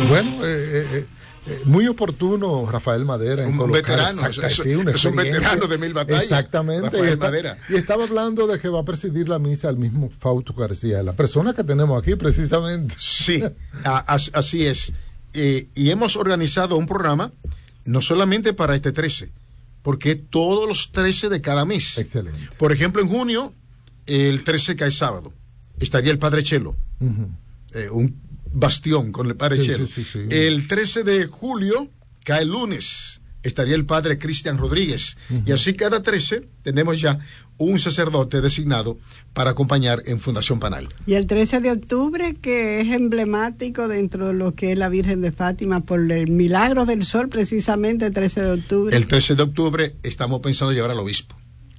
Bueno, muy oportuno Rafael Madera en un veterano, es un veterano de 1000 batallas. Exactamente. Y estaba hablando de que va a presidir la misa el mismo Fausto García, la persona que tenemos aquí precisamente. Sí, así es. Y hemos organizado un programa no solamente para este 13, porque todos los 13 de cada mes. Excelente. Por ejemplo, en junio, el 13 cae sábado, estaría el Padre Chelo, un bastión con el Padre Chelo. Sí. El 13 de julio cae el lunes, estaría el Padre Cristian Rodríguez. Y así cada 13 tenemos ya un sacerdote designado para acompañar en Fundación Panal. Y el 13 de octubre, que es emblemático dentro de lo que es la Virgen de Fátima, por el milagro del sol, precisamente el 13 de octubre. El 13 de octubre estamos pensando llevar al obispo.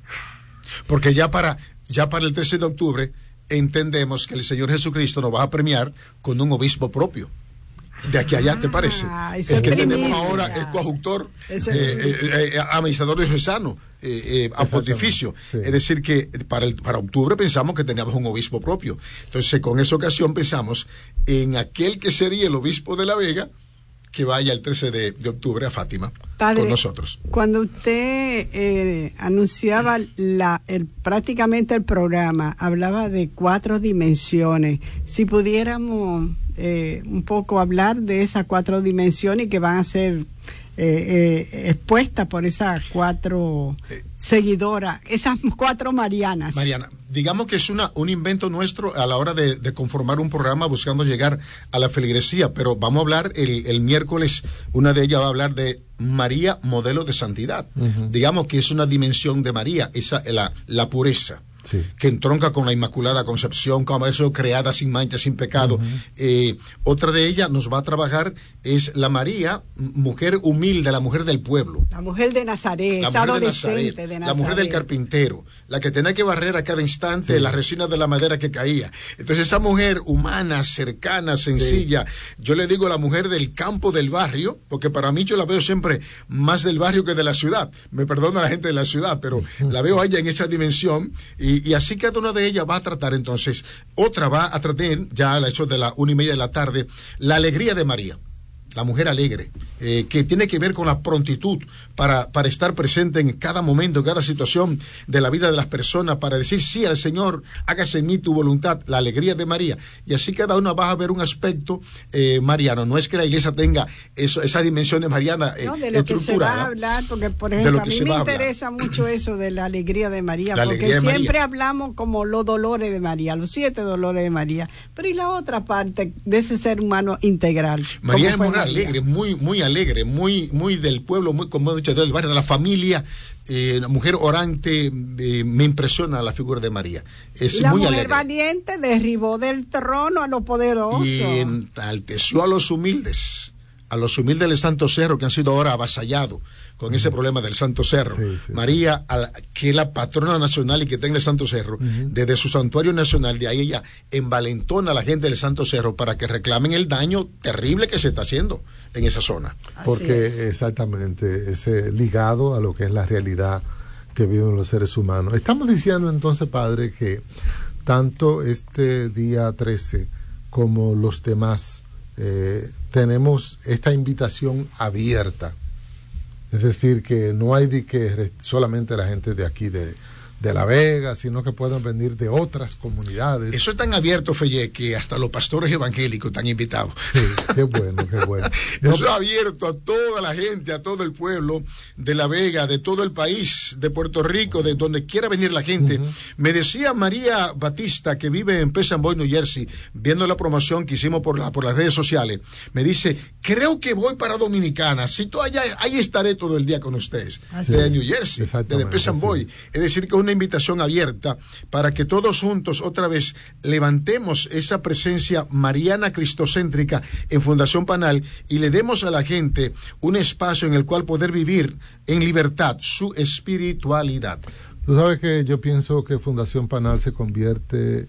Porque ya para el 13 de octubre entendemos que el Señor Jesucristo nos va a premiar con un obispo propio. De aquí a allá, ¿te parece? Es que tenemos ahora el coadjutor, administrador diocesano, a pontificio. Sí. Es decir, que para octubre pensamos que teníamos un obispo propio. Entonces, con esa ocasión pensamos en aquel que sería el obispo de La Vega, que vaya el 13 de octubre a Fátima. Padre, con nosotros. Cuando usted anunciaba prácticamente el programa, hablaba de 4 dimensiones. Si pudiéramos un poco hablar de esas 4 dimensiones que van a ser expuestas por esas 4 seguidoras, esas 4 Marianas. Mariana, digamos que es un invento nuestro a la hora de conformar un programa buscando llegar a la feligresía, pero vamos a hablar el miércoles, una de ellas va a hablar de María, modelo de santidad. Digamos que es una dimensión de María, esa la pureza. Sí. Que entronca con la Inmaculada Concepción, como eso, creada sin mancha, sin pecado. Otra de ellas nos va a trabajar es la María, mujer humilde, la mujer del pueblo. La mujer de Nazaret, la mujer de Nazaret, la mujer del carpintero, la que tenía que barrer a cada instante la resina de la madera que caía. Entonces esa mujer humana, cercana, sencilla, yo le digo la mujer del campo, del barrio, porque para mí yo la veo siempre más del barrio que de la ciudad. Me perdona la gente de la ciudad, pero la veo a ella en esa dimensión. Y así cada una de ellas va a tratar entonces, otra va a tratar ya a eso de la 1:30 de la tarde, la alegría de María, la mujer alegre, que tiene que ver con la prontitud para estar presente en cada momento, en cada situación de la vida de las personas, para decir sí al Señor, hágase en mí tu voluntad, la alegría de María. Y así cada una va a ver un aspecto mariano. No es que la iglesia tenga esa dimensión de mariana de lo que se va a hablar, porque por ejemplo a mí me interesa mucho eso de la alegría de María, porque siempre hablamos como los dolores de María, los 7 dolores de María, pero y la otra parte de ese ser humano integral. María es muy alegre, muy alegre, muy del pueblo, muy, como he dicho, del barrio, de la familia, una mujer orante. Me impresiona la figura de María. Es la muy mujer alegre. Valiente derribó del trono a los poderosos. Y enalteció a los humildes del Santo Cerro, que han sido ahora avasallados con ese problema del Santo Cerro. María, que es la patrona nacional y que tenga el Santo Cerro, desde su santuario nacional, de ahí ella envalentona a la gente del Santo Cerro para que reclamen el daño terrible que se está haciendo en esa zona. Porque exactamente, ese ligado a lo que es la realidad que viven los seres humanos. Estamos diciendo entonces, padre, que tanto este día 13 como los demás tenemos esta invitación abierta, es decir, que no hay de que solamente la gente de aquí de La Vega, sino que pueden venir de otras comunidades. Eso es tan abierto, Fellé, que hasta los pastores evangélicos están invitados. Sí, qué bueno, qué bueno. Eso es abierto a toda la gente, a todo el pueblo de La Vega, de todo el país, de Puerto Rico, de donde quiera venir la gente. Me decía María Batista, que vive en Pleasant Boy, New Jersey, viendo la promoción que hicimos por las redes sociales, me dice, creo que voy para Dominicana, si tú allá, ahí estaré todo el día con ustedes, de New Jersey, de Pleasant Boy. Es decir, que es una invitación abierta para que todos juntos otra vez levantemos esa presencia mariana cristocéntrica en Fundación Panal y le demos a la gente un espacio en el cual poder vivir en libertad su espiritualidad. Tú sabes que yo pienso que Fundación Panal se convierte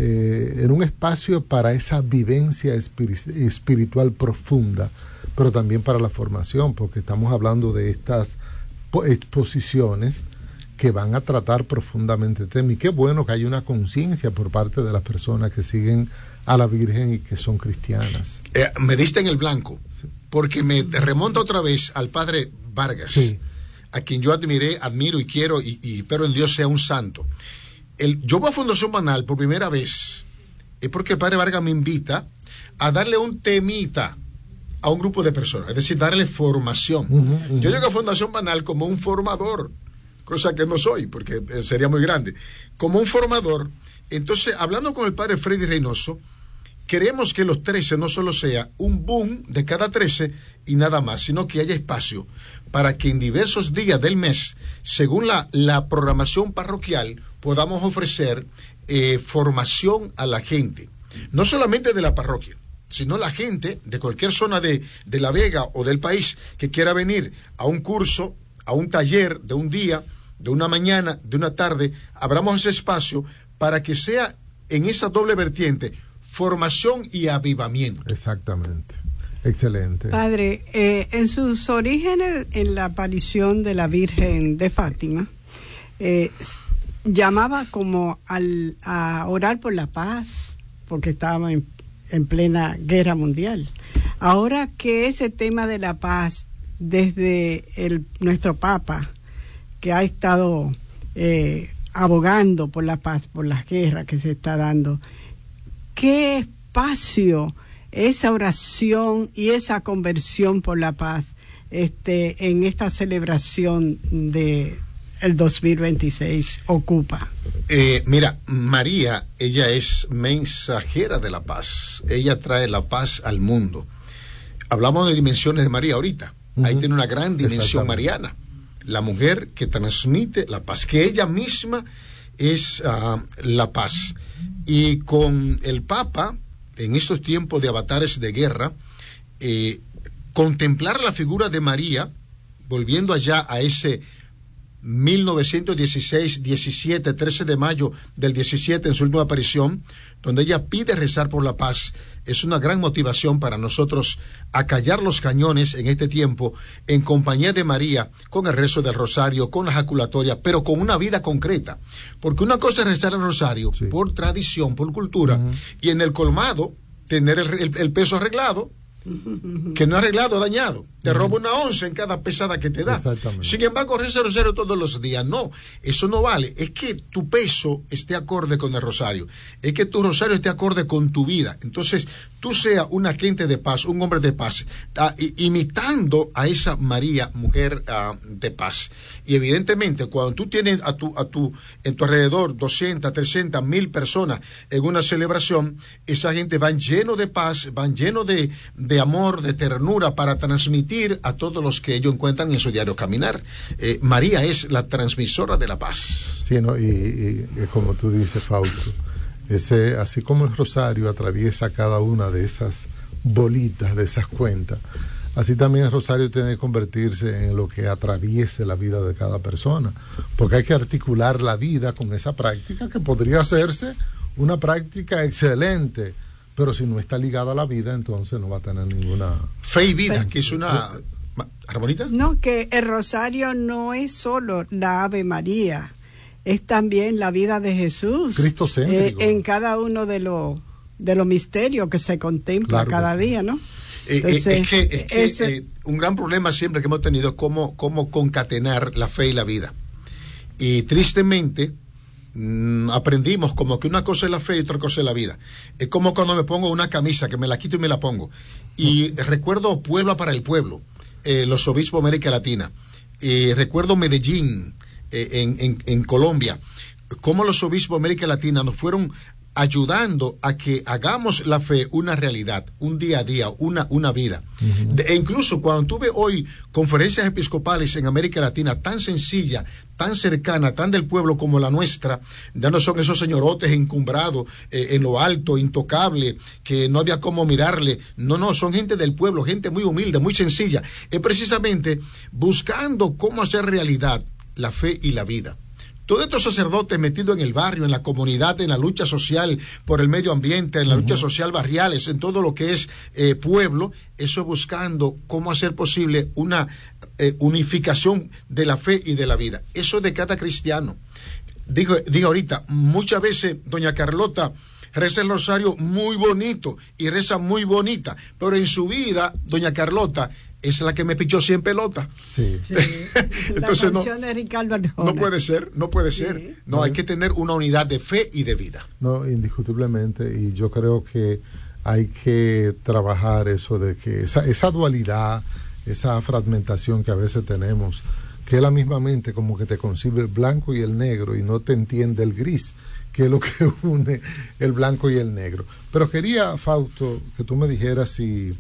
en un espacio para esa vivencia espiritual profunda, pero también para la formación, porque estamos hablando de estas exposiciones que van a tratar profundamente el tema, y qué bueno que hay una conciencia por parte de las personas que siguen a la Virgen y que son cristianas. Me diste en el blanco, porque me remonta otra vez al padre Vargas, sí, a quien yo admiro y quiero y espero en Dios sea un santo. Yo voy a Fundación Banal por primera vez, es porque el padre Vargas me invita a darle un temita a un grupo de personas, es decir, darle formación. Yo llego a Fundación Banal como un formador, cosa que no soy, porque sería muy grande, como un formador. Entonces, hablando con el padre Freddy Reynoso, queremos que los 13 no solo sea un boom de cada 13 y nada más, sino que haya espacio para que en diversos días del mes, según la programación parroquial, podamos ofrecer formación a la gente, no solamente de la parroquia, sino la gente de cualquier zona de La Vega o del país que quiera venir a un curso, a un taller de un día, de una mañana, de una tarde. Abramos ese espacio para que sea en esa doble vertiente, formación y avivamiento. Exactamente. Excelente. Padre, en sus orígenes, en la aparición de la Virgen de Fátima, llamaba como a orar por la paz, porque estábamos en plena guerra mundial. Ahora que ese tema de la paz, desde nuestro Papa, que ha estado abogando por la paz, por las guerras que se está dando, ¿qué espacio esa oración y esa conversión por la paz en esta celebración de el 2026 ocupa? Mira, María, ella es mensajera de la paz. Ella trae la paz al mundo. Hablamos de dimensiones de María ahorita. Ahí tiene una gran dimensión mariana. La mujer que transmite la paz, que ella misma es la paz. Y con el Papa, en estos tiempos de avatares de guerra, contemplar la figura de María, volviendo allá a ese 1916, 17, 13 de mayo del 17 en su última aparición, donde ella pide rezar por la paz, es una gran motivación para nosotros acallar los cañones en este tiempo, en compañía de María, con el rezo del rosario, con la jaculatoria, pero con una vida concreta, porque una cosa es rezar el rosario, sí, por tradición, por cultura, y en el colmado tener el peso arreglado, que no arreglado, dañado. Te roba una onza en cada pesada que te da. Sin embargo, rezar el rosario todos los días. No, eso no vale. Es que tu peso esté acorde con el rosario. Es que tu rosario esté acorde con tu vida. Entonces, tú seas un agente de paz, un hombre de paz, imitando a esa María, mujer de paz. Y evidentemente, cuando tú tienes en tu alrededor 200, 300, 1000 personas en una celebración, esa gente van lleno de paz, van lleno de amor, de ternura, para transmitir a todos los que ellos encuentran en su diario caminar. María es la transmisora de la paz. Sí, ¿no? Y como tú dices, Fausto, así como el rosario atraviesa cada una de esas bolitas, de esas cuentas, así también el rosario tiene que convertirse en lo que atraviese la vida de cada persona, porque hay que articular la vida con esa práctica, que podría hacerse una práctica excelente, pero si no está ligada a la vida, entonces no va a tener ninguna... Fe y vida, que es una... ¿Armonita? No, que el rosario no es solo la Ave María, es también la vida de Jesús. Cristocéntrico. En cada uno de los misterios que se contempla, claro, cada día, ¿no? Entonces, un gran problema siempre que hemos tenido es cómo concatenar la fe y la vida. Y tristemente... aprendimos como que una cosa es la fe y otra cosa es la vida. Es como cuando me pongo una camisa, que me la quito y me la pongo. Y recuerdo Puebla para el Pueblo, los obispos de América Latina. Recuerdo Medellín, en Colombia, cómo los obispos de América Latina nos fueron ayudando a que hagamos la fe una realidad, un día a día, una vida. E incluso cuando tuve hoy conferencias episcopales en América Latina tan sencilla, tan cercana, tan del pueblo como la nuestra, ya no son esos señorotes encumbrados en lo alto, intocable, que no había cómo mirarle. No, son gente del pueblo, gente muy humilde, muy sencilla. Es precisamente buscando cómo hacer realidad la fe y la vida. Todos estos sacerdotes metidos en el barrio, en la comunidad, en la lucha social por el medio ambiente, en la lucha social barriales, en todo lo que es pueblo, eso buscando cómo hacer posible una unificación de la fe y de la vida. Eso es de cada cristiano. Digo ahorita, muchas veces doña Carlota reza el rosario muy bonito y reza muy bonita, pero en su vida, doña Carlota es la que me pichó 100 pelotas. Sí. Entonces de Ricardo Arjona. No puede ser. No, hay que tener una unidad de fe y de vida. No, indiscutiblemente, y yo creo que hay que trabajar eso de que esa dualidad, esa fragmentación que a veces tenemos, que la misma mente como que te concibe el blanco y el negro y no te entiende el gris, que es lo que une el blanco y el negro. Pero quería, Fausto, que tú me dijeras si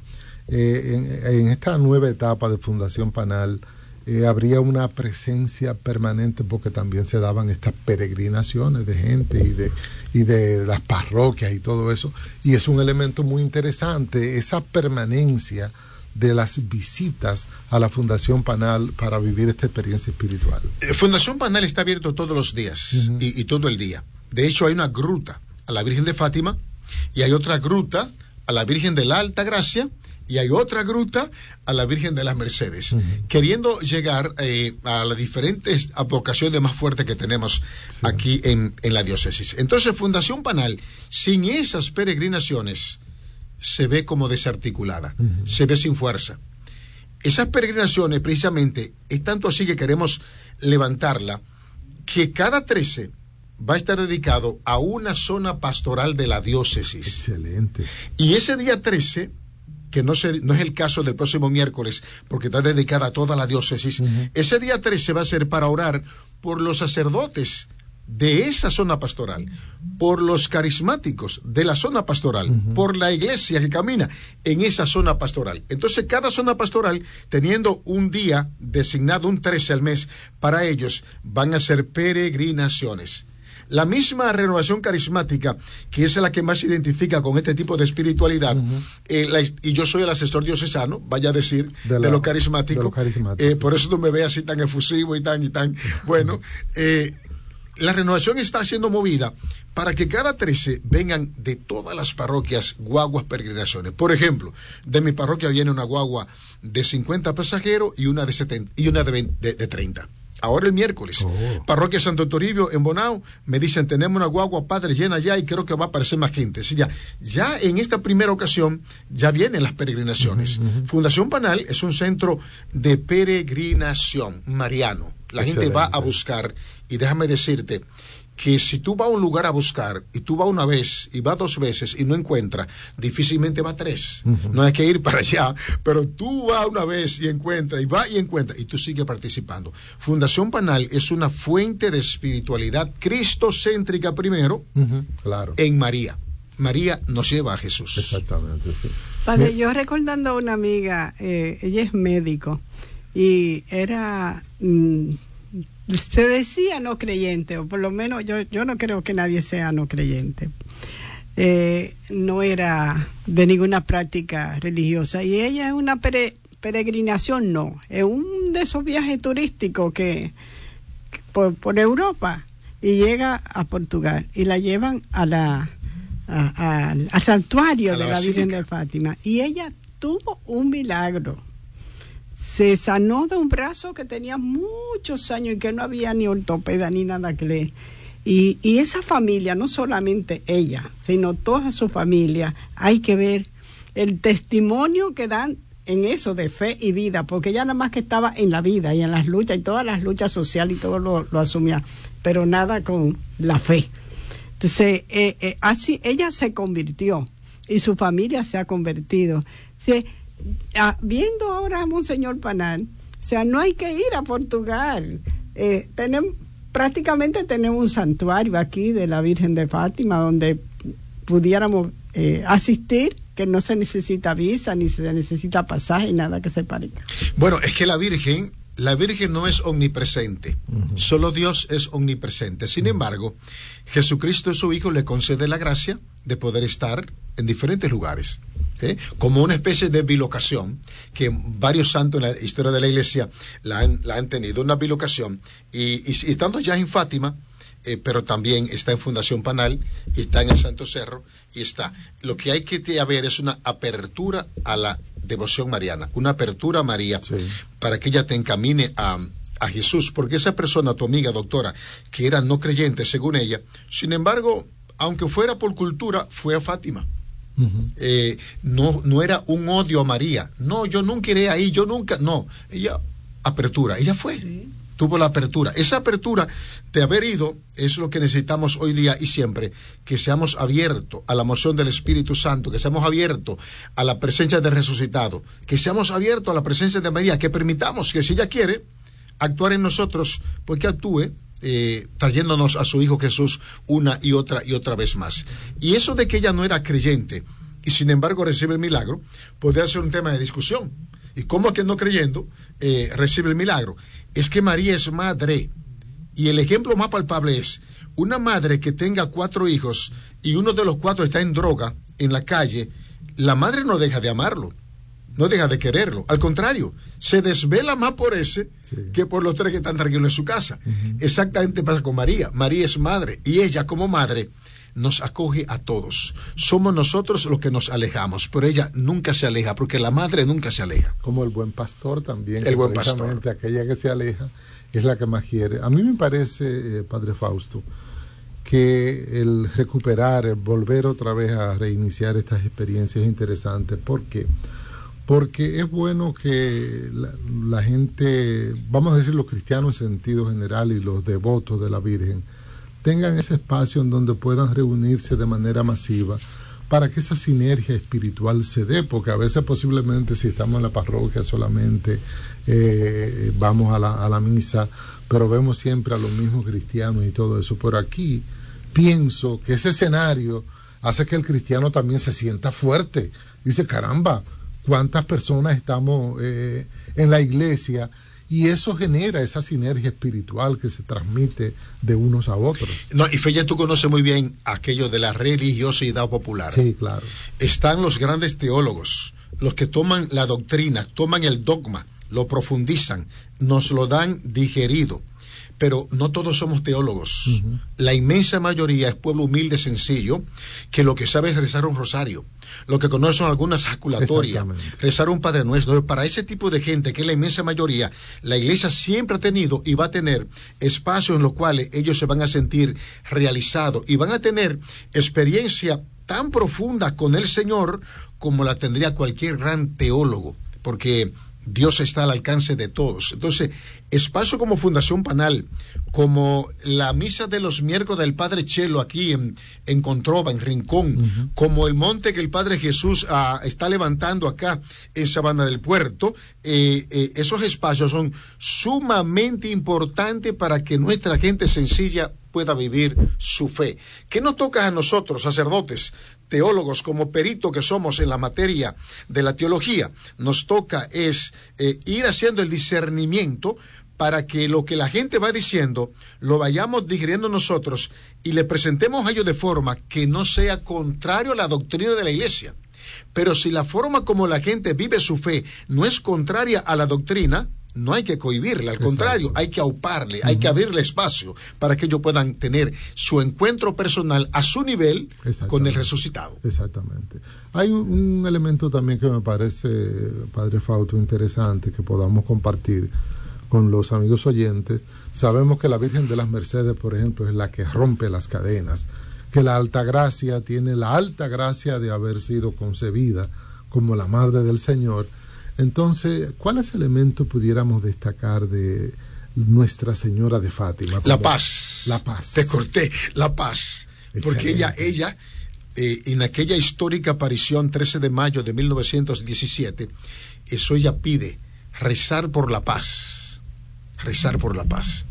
en esta nueva etapa de Fundación Panal habría una presencia permanente, porque también se daban estas peregrinaciones de gente y de las parroquias y todo eso, y es un elemento muy interesante, esa permanencia de las visitas a la Fundación Panal para vivir esta experiencia espiritual. Fundación Panal está abierto todos los días y todo el día. De hecho, hay una gruta a la Virgen de Fátima y hay otra gruta a la Virgen de la Alta Gracia y hay otra gruta a la Virgen de las Mercedes, queriendo llegar a las diferentes advocaciones más fuertes que tenemos aquí en la diócesis. Entonces, Fundación Panal, sin esas peregrinaciones, se ve como desarticulada, se ve sin fuerza. Esas peregrinaciones, precisamente, es tanto así que queremos levantarla, que cada 13 va a estar dedicado a una zona pastoral de la diócesis. Excelente. Y ese día 13, que no es el caso del próximo miércoles, porque está dedicada a toda la diócesis, ese día 13 va a ser para orar por los sacerdotes de esa zona pastoral, por los carismáticos de la zona pastoral, por la iglesia que camina en esa zona pastoral. Entonces, cada zona pastoral, teniendo un día designado, un 13 al mes, para ellos van a hacer peregrinaciones. La misma renovación carismática, que es la que más se identifica con este tipo de espiritualidad, y yo soy el asesor diocesano, vaya a decir, de lo carismático, por eso no me ve así tan efusivo y tan, bueno, la renovación está siendo movida para que cada 13 vengan de todas las parroquias guaguas peregrinaciones. Por ejemplo, de mi parroquia viene una guagua de 50 pasajeros y una de 70 y una de 30. Ahora el miércoles, Parroquia Santo Toribio en Bonao, me dicen, tenemos una guagua padre llena ya y creo que va a aparecer más gente. Sí, ya en esta primera ocasión ya vienen las peregrinaciones. Fundación Panal es un centro de peregrinación mariano. La gente va a buscar, y déjame decirte que si tú vas a un lugar a buscar y tú vas una vez y vas 2 veces y no encuentras, difícilmente va 3. No hay que ir para allá, pero tú vas una vez y encuentras, y tú sigues participando. Fundación Panal es una fuente de espiritualidad cristocéntrica primero, claro, en María. María nos lleva a Jesús. Exactamente, sí. Padre, yo recordando a una amiga, ella es médico y era... se decía no creyente, o por lo menos yo no creo que nadie sea no creyente. No era de ninguna práctica religiosa, y ella es una peregrinación, no, es un de esos viajes turísticos que por Europa, y llega a Portugal y la llevan al santuario de la Virgen de Fátima, y ella tuvo un milagro. Se sanó de un brazo que tenía muchos años y que no había ni ortopeda ni nada que le... Y esa familia, no solamente ella, sino toda su familia, hay que ver el testimonio que dan en eso de fe y vida, porque ella nada más que estaba en la vida y en las luchas, y todas las luchas sociales y todo lo asumía, pero nada con la fe. Entonces, así ella se convirtió y su familia se ha convertido. Viendo ahora a Monseñor Panal, o sea, no hay que ir a Portugal. Prácticamente tenemos un santuario aquí de la Virgen de Fátima donde pudiéramos asistir, que no se necesita visa, ni se necesita pasaje, nada que se parezca. Bueno, es que la Virgen no es omnipresente, solo Dios es omnipresente. Sin embargo, Jesucristo, su Hijo, le concede la gracia de poder estar en diferentes lugares, como una especie de bilocación, que varios santos en la historia de la Iglesia la han tenido, una bilocación, y estando ya en Fátima, pero también está en Fundación Panal, y está en el Santo Cerro, y está. Lo que hay que ver es una apertura a la devoción mariana, una apertura a María, para que ella te encamine a Jesús, porque esa persona, tu amiga doctora, que era no creyente según ella, sin embargo, aunque fuera por cultura, fue a Fátima. No era un odio a María. No, yo nunca iré ahí, yo nunca. No, ella, apertura, ella fue. Sí. Tuvo la apertura. Esa apertura de haber ido es lo que necesitamos hoy día y siempre, que seamos abiertos a la moción del Espíritu Santo, que seamos abiertos a la presencia del resucitado, que seamos abiertos a la presencia de María, que permitamos que si ella quiere actuar en nosotros, pues que actúe, trayéndonos a su Hijo Jesús una y otra vez más. Y eso de que ella no era creyente y sin embargo recibe el milagro, podría ser un tema de discusión. ¿Y cómo es que no creyendo recibe el milagro? Es que María es madre, y el ejemplo más palpable es una madre que tenga 4 hijos y uno de los 4 está en droga en la calle. La madre no deja de amarlo, no deja de quererlo, al contrario, se desvela más por ese que por los 3 que están tranquilos en su casa. Exactamente pasa con María. María es madre, y ella como madre nos acoge a todos. Somos nosotros los que nos alejamos, pero ella nunca se aleja, porque la madre nunca se aleja. Como el buen pastor también. El buen pastor. Aquella que se aleja es la que más quiere. A mí me parece, Padre Fausto, que el recuperar, el volver otra vez a reiniciar estas experiencias es interesante. ¿Por qué? Porque es bueno que la gente, vamos a decir los cristianos en sentido general y los devotos de la Virgen, tengan ese espacio en donde puedan reunirse de manera masiva para que esa sinergia espiritual se dé, porque a veces posiblemente si estamos en la parroquia solamente vamos a la misa, pero vemos siempre a los mismos cristianos y todo eso. Pero aquí pienso que ese escenario hace que el cristiano también se sienta fuerte. Dice, caramba, cuántas personas estamos en la iglesia, y eso genera esa sinergia espiritual que se transmite de unos a otros. No, y Felle, tú conoces muy bien aquello de la religiosidad popular. Sí, claro. Están los grandes teólogos, los que toman la doctrina, toman el dogma, lo profundizan, nos lo dan digerido. Pero no todos somos teólogos. La inmensa mayoría es pueblo humilde, sencillo, que lo que sabe es rezar un rosario, lo que conocen algunas jaculatorias, rezar un Padre Nuestro. Para ese tipo de gente, que es la inmensa mayoría, la iglesia siempre ha tenido y va a tener espacios en los cuales ellos se van a sentir realizados y van a tener experiencia tan profunda con el Señor como la tendría cualquier gran teólogo, porque Dios está al alcance de todos. Entonces, espacio como Fundación Panal, como la misa de los miércoles del Padre Chelo aquí en Controva, en Rincón, como el monte que el Padre Jesús está levantando acá en Sabana del Puerto, esos espacios son sumamente importantes para que nuestra gente sencilla pueda vivir su fe. ¿Qué nos toca a nosotros, sacerdotes, teólogos, como peritos que somos en la materia de la teología? Nos toca es ir haciendo el discernimiento para que lo que la gente va diciendo lo vayamos digiriendo nosotros y le presentemos a ellos de forma que no sea contrario a la doctrina de la iglesia. Pero si la forma como la gente vive su fe no es contraria a la doctrina, no hay que cohibirle, al contrario, hay que auparle, hay que abrirle espacio para que ellos puedan tener su encuentro personal a su nivel con el resucitado. Exactamente. Hay un elemento también que me parece, Padre Fausto, interesante que podamos compartir con los amigos oyentes. Sabemos que la Virgen de las Mercedes, por ejemplo, es la que rompe las cadenas, que la Altagracia tiene la alta gracia de haber sido concebida como la Madre del Señor. Entonces, ¿cuáles elementos pudiéramos destacar de Nuestra Señora de Fátima? La paz. La paz. Te corté, la paz. Excelente. Porque ella en aquella histórica aparición 13 de mayo de 1917, eso ella pide, rezar por la paz. Rezar por la paz.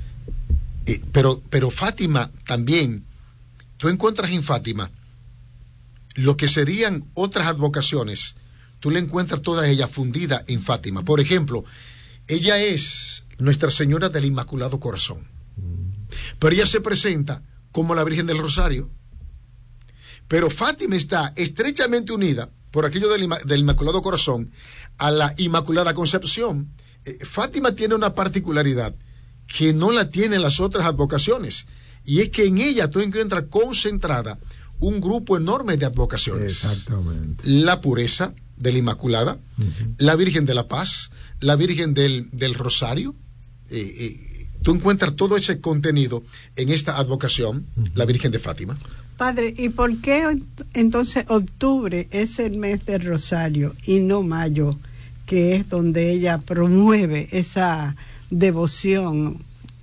Pero Fátima también, tú encuentras en Fátima lo que serían otras advocaciones. Tú le encuentras toda ella fundida en Fátima. Por ejemplo, ella es Nuestra Señora del Inmaculado Corazón. Pero ella se presenta como la Virgen del Rosario. Pero Fátima está estrechamente unida, por aquello del Inmaculado Corazón, a la Inmaculada Concepción. Fátima tiene una particularidad que no la tienen las otras advocaciones, y es que en ella tú encuentras concentrada un grupo enorme de advocaciones. Exactamente. La pureza de la Inmaculada, la Virgen de la Paz, la Virgen del Rosario. Tú encuentras todo ese contenido en esta advocación, la Virgen de Fátima. Padre, ¿y por qué entonces octubre es el mes del Rosario y no mayo, que es donde ella promueve esa devoción?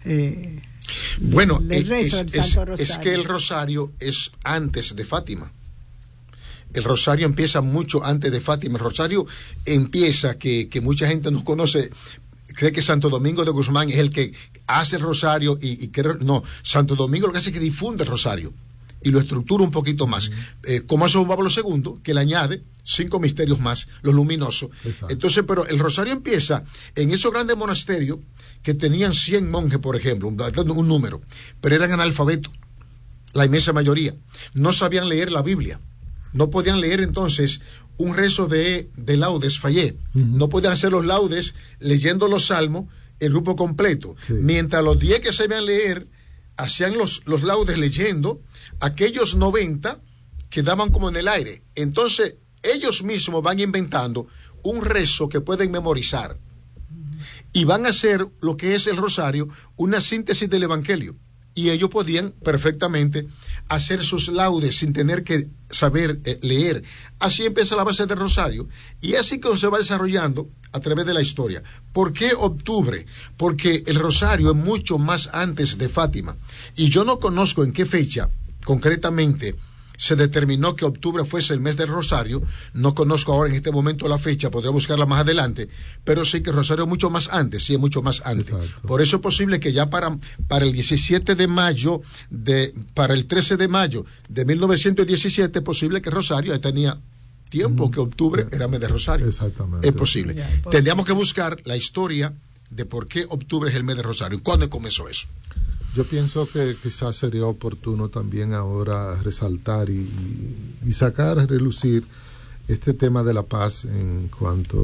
Bueno, es que el Rosario es antes de Fátima. El Rosario empieza mucho antes de Fátima. El Rosario empieza, que mucha gente no conoce, cree que Santo Domingo de Guzmán es el que hace el Rosario y no, Santo Domingo lo que hace es que difunde el Rosario y lo estructura un poquito más, como hace Juan Pablo II, que le añade 5 misterios más, los luminosos. Exacto. Entonces, pero el Rosario empieza en esos grandes monasterios que tenían 100 monjes, por ejemplo, un número, pero eran analfabetos, la inmensa mayoría, no sabían leer la Biblia, no podían leer entonces un rezo de laudes fallé, no podían hacer los laudes leyendo los salmos, el grupo completo, mientras los 10 que sabían leer hacían los laudes leyendo, aquellos 90 quedaban como en el aire. Entonces ellos mismos van inventando un rezo que pueden memorizar y van a hacer lo que es el Rosario, una síntesis del Evangelio, y ellos podían perfectamente hacer sus laudes sin tener que saber leer. Así empieza la base del Rosario y así que se va desarrollando a través de la historia. ¿Por qué octubre? Porque el Rosario es mucho más antes de Fátima y yo no conozco en qué fecha concretamente se determinó que octubre fuese el mes del Rosario. No conozco ahora en este momento la fecha, podré buscarla más adelante, pero sí que el Rosario es mucho más antes, sí es mucho más antes. Exacto. Por eso es posible que ya para el 17 de mayo, para el 13 de mayo de 1917, es posible que Rosario ya tenía tiempo que octubre era mes de Rosario. Exactamente. Es posible. Tendríamos que buscar la historia de por qué octubre es el mes de Rosario. ¿Cuándo comenzó eso? Yo pienso que quizás sería oportuno también ahora resaltar y sacar a relucir este tema de la paz en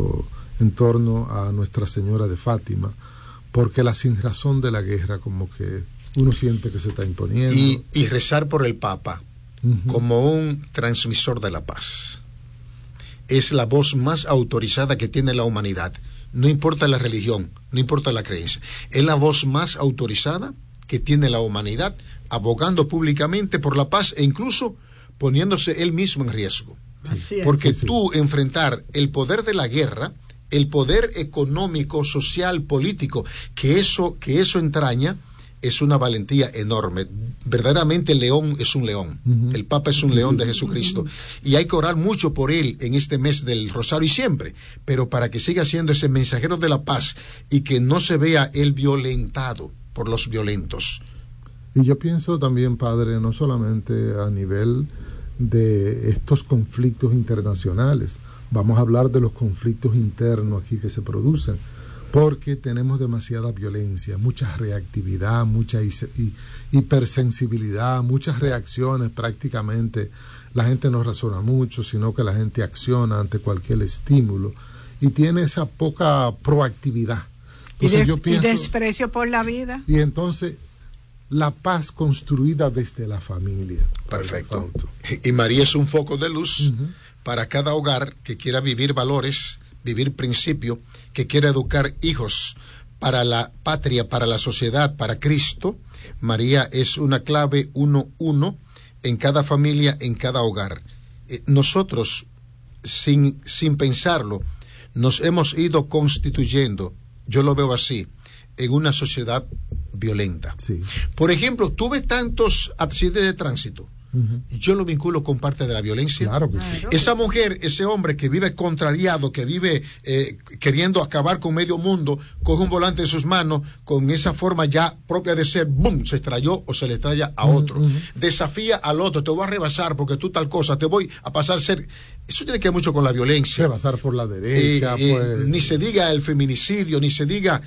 torno a Nuestra Señora de Fátima, porque la sinrazón de la guerra como que uno siente que se está imponiendo. Y rezar por el Papa como un transmisor de la paz. Es la voz más autorizada que tiene la humanidad. No importa la religión, no importa la creencia. Es la voz más autorizada que tiene la humanidad, abogando públicamente por la paz e incluso poniéndose él mismo en riesgo. Porque tú enfrentar el poder de la guerra, el poder económico, social, político, que eso entraña, es una valentía enorme. Verdaderamente el león es un león. El Papa es un león de Jesucristo. Y hay que orar mucho por él en este mes del Rosario y siempre, pero para que siga siendo ese mensajero de la paz y que no se vea él violentado por los violentos. Y yo pienso también, padre, no solamente a nivel de estos conflictos internacionales, vamos a hablar de los conflictos internos aquí que se producen, porque tenemos demasiada violencia, mucha reactividad, mucha hipersensibilidad, muchas reacciones, prácticamente la gente no razona mucho, sino que la gente acciona ante cualquier estímulo y tiene esa poca proactividad. Entonces, yo pienso, y desprecio por la vida. Y entonces, la paz construida desde la familia. Perfecto. Y María es un foco de luz para cada hogar que quiera vivir valores, vivir principio, que quiera educar hijos para la patria, para la sociedad, para Cristo. María es una clave 1-1 en cada familia, en cada hogar. Nosotros, sin pensarlo, nos hemos ido constituyendo, yo lo veo así, en una sociedad violenta. Sí. Por ejemplo, tuve tantos accidentes de tránsito. Yo lo vinculo con parte de la violencia. Claro que sí. Esa mujer, ese hombre que vive contrariado, que vive queriendo acabar con medio mundo, coge un volante en sus manos, con esa forma ya propia de ser, ¡bum!, se estrelló o se le estrella a otro. Desafía al otro, te voy a rebasar porque tú tal cosa, te voy a pasar ser... Eso tiene que ver mucho con la violencia. Rebasar por la derecha. Ni se diga el feminicidio, ni se diga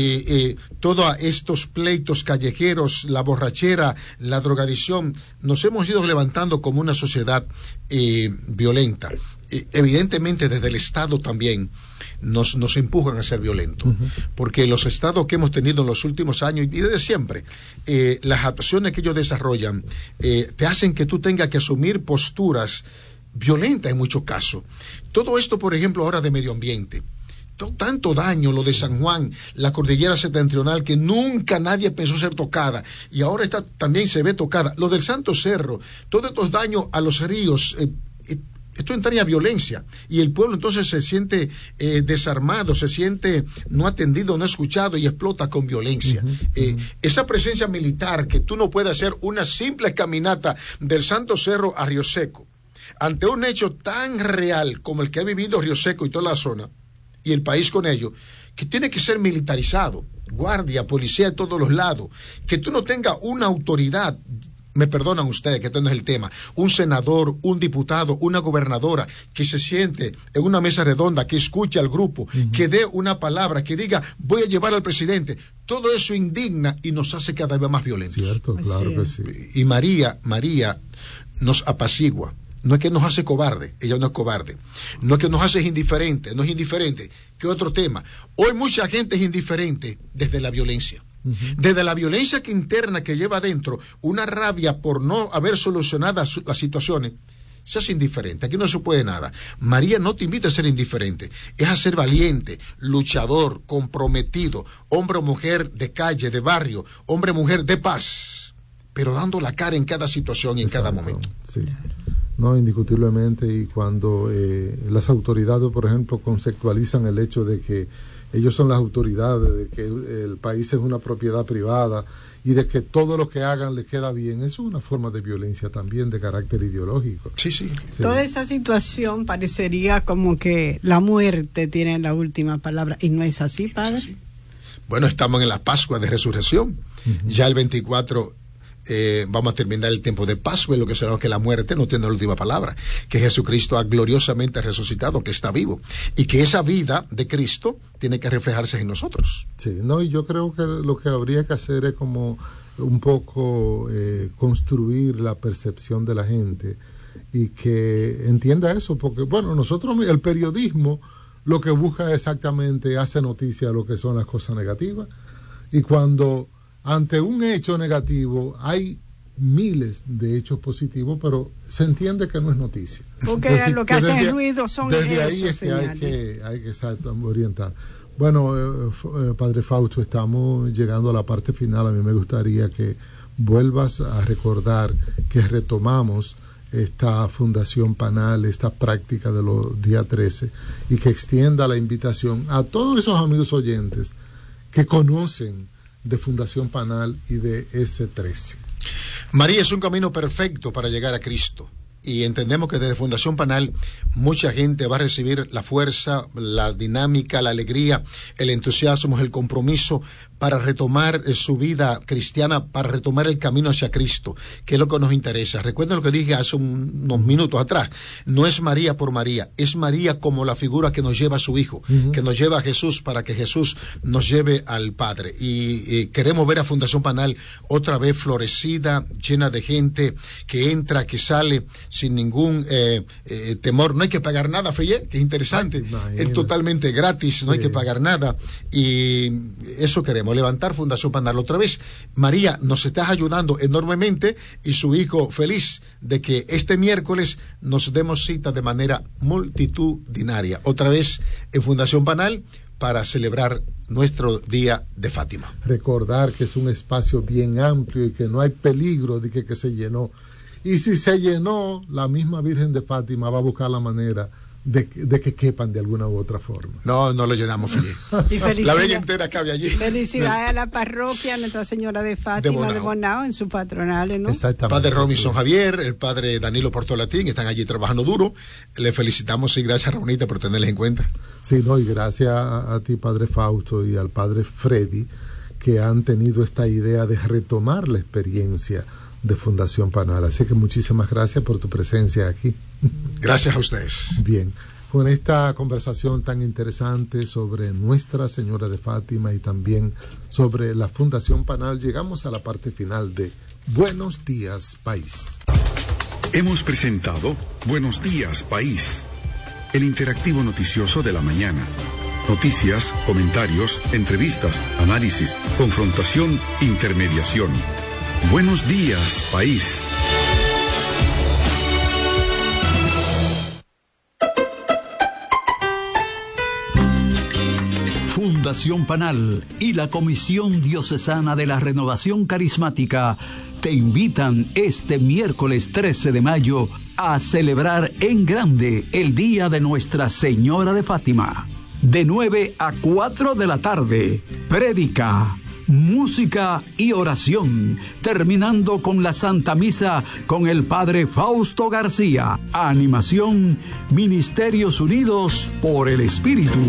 todos estos pleitos callejeros, la borrachera, la drogadicción. Nos hemos ido levantando como una sociedad violenta. Evidentemente desde el Estado también nos empujan a ser violentos, porque los estados que hemos tenido en los últimos años y desde siempre, las acciones que ellos desarrollan te hacen que tú tengas que asumir posturas violentas en muchos casos. Todo esto, por ejemplo, ahora de medio ambiente, tanto daño lo de San Juan, la cordillera septentrional, que nunca nadie pensó ser tocada, y ahora también se ve tocada. Lo del Santo Cerro, todos estos daños a los ríos, esto entraña violencia, y el pueblo entonces se siente desarmado, se siente no atendido, no escuchado, y explota con violencia. Esa presencia militar, que tú no puedes hacer una simple caminata del Santo Cerro a Río Seco, ante un hecho tan real como el que ha vivido Río Seco y toda la zona, y el país con ello, que tiene que ser militarizado, guardia, policía de todos los lados, que tú no tengas una autoridad, me perdonan ustedes que este no es el tema, un senador, un diputado, una gobernadora que se siente en una mesa redonda, que escuche al grupo, que dé una palabra, que diga voy a llevar al presidente. Todo eso indigna y nos hace cada vez más violentos. Cierto, claro que sí. Y María nos apacigua. No es que nos hace cobarde, ella no es cobarde. No es que nos hace indiferente, no es indiferente. ¿Qué otro tema? Hoy mucha gente es indiferente desde la violencia. Desde la violencia interna que lleva adentro, una rabia por no haber solucionado las situaciones, se hace indiferente. Aquí no se puede nada. María no te invita a ser indiferente, es a ser valiente, luchador, comprometido, hombre o mujer de calle, de barrio, hombre o mujer de paz, pero dando la cara en cada situación y en cada momento. Sí. No, indiscutiblemente, y cuando las autoridades, por ejemplo, conceptualizan el hecho de que ellos son las autoridades, de que el país es una propiedad privada y de que todo lo que hagan les queda bien, eso es una forma de violencia también de carácter ideológico. Sí. Toda esa situación parecería como que la muerte tiene la última palabra, y no es así, padre. Es así. Bueno, estamos en la Pascua de Resurrección, ya el 24 vamos a terminar el tiempo de Pascua, lo que será que la muerte no tiene la última palabra, que Jesucristo ha gloriosamente resucitado, que está vivo, y que esa vida de Cristo tiene que reflejarse en nosotros. Sí, no, y yo creo que lo que habría que hacer es como un poco construir la percepción de la gente y que entienda eso, porque bueno, nosotros, el periodismo lo que busca exactamente hace noticia de lo que son las cosas negativas, y cuando ante un hecho negativo hay miles de hechos positivos, pero se entiende que no es noticia. Porque decir, lo que hace ruido son desde ahí es que hay que orientar. Bueno, Padre Fausto, estamos llegando a la parte final. A mí me gustaría que vuelvas a recordar que retomamos esta Fundación Panal, esta práctica de los días 13, y que extienda la invitación a todos esos amigos oyentes que conocen de Fundación Panal y de S13. María es un camino perfecto para llegar a Cristo, y entendemos que desde Fundación Panal mucha gente va a recibir la fuerza, la dinámica, la alegría, el entusiasmo, el compromiso para retomar su vida cristiana, para retomar el camino hacia Cristo, que es lo que nos interesa. Recuerden lo que dije hace unos minutos atrás, no es María por María, es María como la figura que nos lleva a su Hijo, que nos lleva a Jesús, para que Jesús nos lleve al Padre. Y queremos ver a Fundación Panal otra vez florecida, llena de gente que entra, que sale sin ningún temor. No hay que pagar nada, Feye, que es interesante. Es totalmente gratis, no hay que pagar nada. Y eso queremos, levantar Fundación Panal otra vez. María, nos estás ayudando enormemente, y su hijo feliz de que este miércoles nos demos cita de manera multitudinaria, otra vez en Fundación Panal, para celebrar nuestro día de Fátima. Recordar que es un espacio bien amplio y que no hay peligro de que se llenó. Y si se llenó, la misma Virgen de Fátima va a buscar la manera de que quepan de alguna u otra forma. No lo llenamos, feliz. La bella entera cabe allí. Felicidades a la parroquia Nuestra Señora de Fátima de Bonao en su patronal, ¿no? Exactamente. Padre Robinson Javier, el padre Danilo Portolatín, están allí trabajando duro. Le felicitamos y gracias, Ramonita, por tenerles en cuenta. Sí, no, y gracias a ti, Padre Fausto, y al Padre Freddy, que han tenido esta idea de retomar la experiencia de Fundación Panal. Así que muchísimas gracias por tu presencia aquí. Gracias a ustedes. Bien, con esta conversación tan interesante sobre Nuestra Señora de Fátima y también sobre la Fundación Panal, llegamos a la parte final de Buenos Días, País. Hemos presentado Buenos Días, País, el interactivo noticioso de la mañana. Noticias, comentarios, entrevistas, análisis, confrontación, intermediación. Buenos días, país. Fundación Panal y la Comisión Diocesana de la Renovación Carismática te invitan este miércoles 13 de mayo a celebrar en grande el Día de Nuestra Señora de Fátima. De 9 a 4 de la tarde, prédica, música y oración, terminando con la Santa Misa con el Padre Fausto García. Animación, Ministerios Unidos por el Espíritu.